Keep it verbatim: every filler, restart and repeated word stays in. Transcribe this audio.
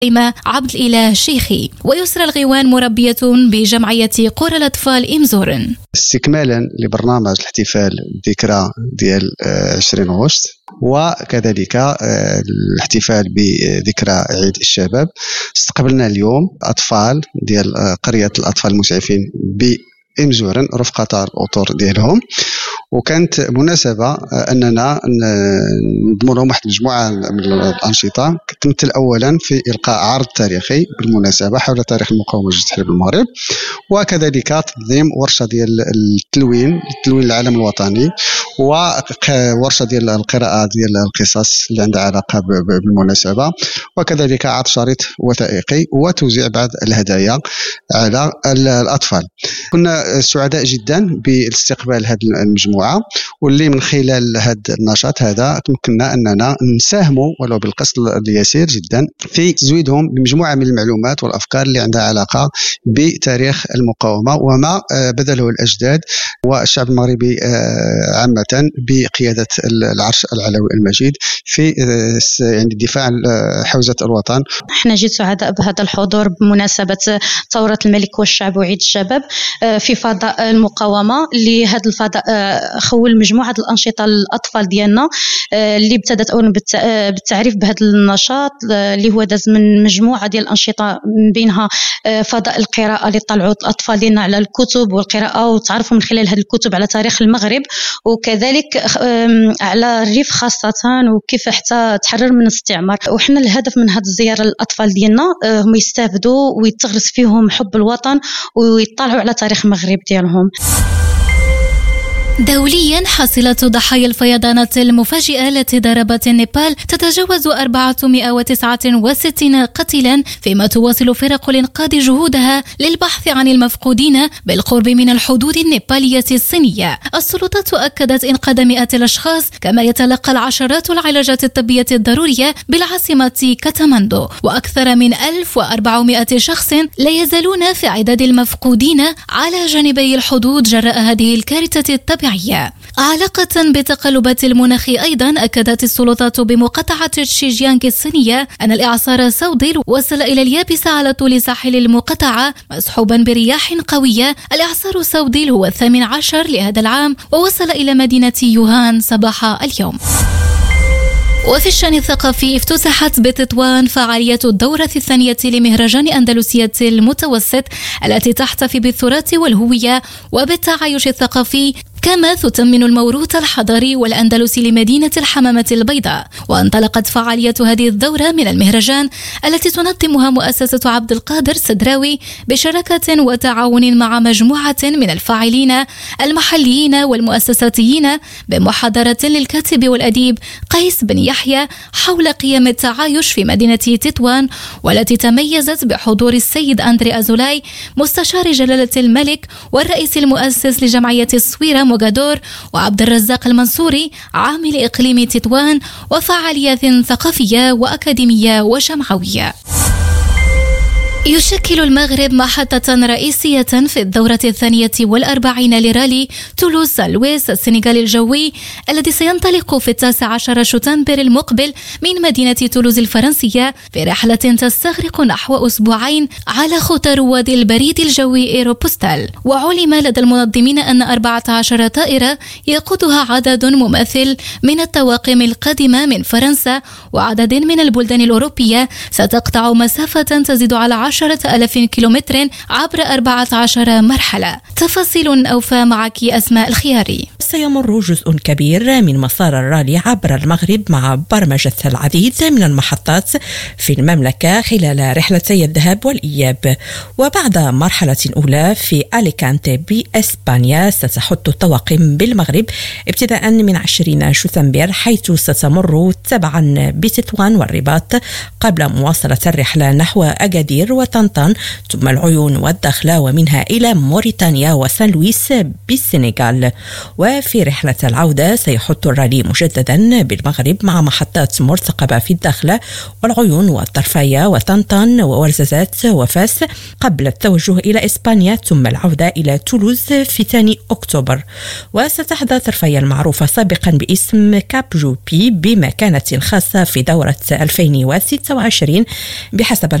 عبد الإله شيخي. ويسرى الغيوان مربية بجمعية قرى الأطفال إمزورن. استكمالا لبرنامج الاحتفال ذكرى ديال عشرين غشت، وكذلك الاحتفال بذكرى عيد الشباب، استقبلنا اليوم أطفال ديال قرية الأطفال المسعفين بإمزورن رفقة الأطر ديالهم، وكانت مناسبة أننا نضمن لهم واحد المجموعة من الأنشطة تمثل أولا في إلقاء عرض تاريخي بالمناسبة حول تاريخ المقاومة ضد التحرير بالمغرب، وكذلك تنظيم ورشة ديال التلوين التلوين العالم الوطني، وورشة ديال القراءة ديال القصص اللي عندها علاقة بالمناسبة، وكذلك عرض شريط وثائقي وتوزيع بعض الهدايا على الأطفال. كنا سعداء جدا باستقبال هذه المجموعة، واللي من خلال هذا النشاط هذا تمكننا أننا نساهموا ولو بالقسط اليسير جدا في تزويدهم بمجموعة من المعلومات والأفكار اللي عندها علاقة بتاريخ المقاومة وما بذله الأجداد والشعب المغربي عامة بقيادة العرش العلوي المجيد في يعني الدفاع عن حوزة الوطن. احنا جيت سعداء بهذا الحضور بمناسبة ثورة الملك والشعب وعيد الشباب في فضاء المقاومة. لهذا الفضاء خول مجموعة الأنشطة للأطفال ديالنا اللي ابتدت أولا بالتعريف بهذا النشاط اللي هو داز من مجموعة ديال الأنشطة، من بينها فضاء القراءة اللي طلعوا الأطفال ديالنا على الكتب والقراءة وتعرفوا من خلال هذه الكتب على تاريخ المغرب، وكذلك على الريف خاصة وكيف حتى تحرر من الاستعمار. وحنا الهدف من هذه الزيارة للأطفال ديالنا هم يستافدوا ويتغرس فيهم حب الوطن ويطلعوا على تاريخ المغرب ديالهم. دوليا حصيلة ضحايا الفيضانات المفاجئة التي ضربت النيبال تتجاوز أربعمائة وتسعة وستين قتيلا، فيما تواصل فرق الإنقاذ جهودها للبحث عن المفقودين بالقرب من الحدود النيبالية الصينية. السلطات أكدت إنقاذ مئات الأشخاص، كما يتلقى العشرات العلاجات الطبية الضرورية بالعاصمة كاتماندو، وأكثر من ألف وأربعمائة شخص لا يزالون في عداد المفقودين على جانبي الحدود جراء هذه الكارثة الطبيعية. علاقة بتقلبات المناخ أيضا أكدت السلطات بمقاطعة شيجيانغ الصينية أن الإعصار سوديل وصل إلى اليابسة على طول ساحل المقاطعة مصحوبا برياح قوية. الإعصار سوديل هو الثامن عشر لهذا العام ووصل إلى مدينة يوهان صباح اليوم. وفي الشأن الثقافي افتتحت بتطوان فعالية الدورة الثانية لمهرجان أندلسية المتوسط التي تحتفي بالتراث والهوية وبالتعايش الثقافي، كما تثمن الموروث الحضاري والأندلسي لمدينة الحمامة البيضاء. وانطلقت فعالية هذه الدورة من المهرجان التي تنظمها مؤسسة عبد القادر السدراوي بشراكة وتعاون مع مجموعة من الفاعلين المحليين والمؤسساتيين، بمحاضرة للكاتب والأديب قيس بن يحيى حول قيم التعايش في مدينة تطوان، والتي تميزت بحضور السيد أندري أزولاي مستشار جلالة الملك والرئيس المؤسس لجمعية الصويرة موغادور، وعبد الرزاق المنصوري عامل إقليم تطوان، وفعاليات ثقافية وأكاديمية وجمعوية. يشكل المغرب محطة رئيسية في الدورة الثانية والأربعين لرالي تولوز لويس السنغالي الجوي الذي سينطلق في التاسع عشر شتنبر المقبل من مدينة تولوز الفرنسية، في رحلة تستغرق نحو أسبوعين على خطى رواد البريد الجوي إيروبوستال. وعلم لدى المنظمين أن أربعة عشر طائرة يقودها عدد مماثل من الطواقم القادمة من فرنسا وعدد من البلدان الأوروبية ستقطع مسافة تزيد على عشرة ألاف كيلومتر عبر أربعة عشر مرحلة. تفاصيل أوفى معك أسماء الخياري. سيمر جزء كبير من مسار الرالي عبر المغرب مع برمجة العديد من المحطات في المملكة خلال رحلتي الذهاب والإياب. وبعد مرحلة أولى في أليكانتي بإسبانيا ستحط الطواقم بالمغرب ابتداء من عشرين شتنبر، حيث ستمر تبعا بتطوان والرباط قبل مواصلة الرحلة نحو أكادير وطنطان، ثم العيون والدخلة ومنها إلى موريتانيا وسان لويس بالسنغال. وفي رحلة العودة سيحط الرالي مجددا بالمغرب مع محطات مرتقبة في الدخلة والعيون والطرفية وطنطان وورزازات وفاس، قبل التوجه إلى إسبانيا ثم العودة إلى تولوز في ثاني أكتوبر. وستحظى طرفية المعروفة سابقا باسم كاب جوبي بمكانة خاصة في دورة ألفين وستة وعشرين بحسب